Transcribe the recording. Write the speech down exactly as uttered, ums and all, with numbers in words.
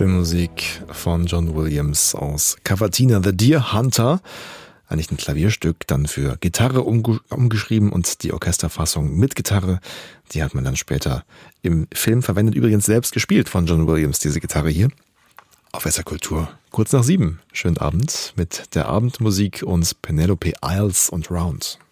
Filmmusik von John Williams aus Cavatina, The Deer Hunter. Eigentlich ein Klavierstück, dann für Gitarre umge- umgeschrieben und die Orchesterfassung mit Gitarre, die hat man dann später im Film verwendet. Übrigens selbst gespielt von John Williams, diese Gitarre hier. Auf S R Kultur, kurz nach sieben. Schönen Abend mit der Abendmusik und Penelope Isles und Round.